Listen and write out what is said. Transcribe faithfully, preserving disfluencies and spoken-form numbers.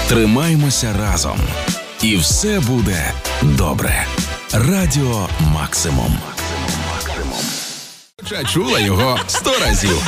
Тримаймося разом. І все буде добре. Радіо Максимум. Чула його сто разів.